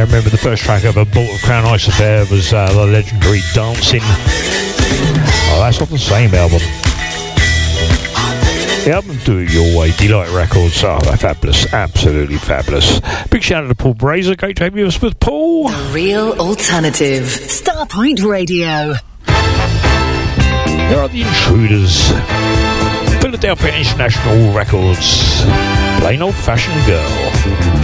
remember the first track I ever bought of Crown Ice Affair was the legendary Dancing. Oh, that's off the same album. The album Do It Your Way, Delight Records. Oh, they're fabulous. Absolutely fabulous. Big shout out to Paul Brazier. Great to have you with Paul. The Real Alternative. Starpoint Radio. There are the Intruders. Philadelphia International Records. Plain Old Fashioned Girl.